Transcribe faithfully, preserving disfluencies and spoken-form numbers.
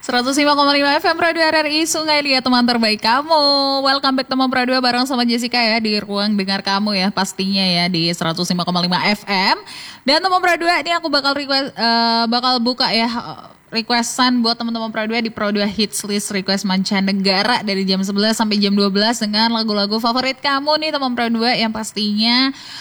seratus lima koma lima F M Radio R R I Sungai Liat, teman terbaik kamu. Welcome back teman Pro dua bareng sama Jessica ya di ruang dengar kamu ya pastinya ya di seratus lima koma lima F M. Dan teman Pro dua ini aku bakal request uh, bakal buka ya requestan buat teman-teman Pro dua di Pro dua Hits List Request Mancanegara dari jam sebelas sampai jam dua belas dengan lagu-lagu favorit kamu nih teman Pro dua yang pastinya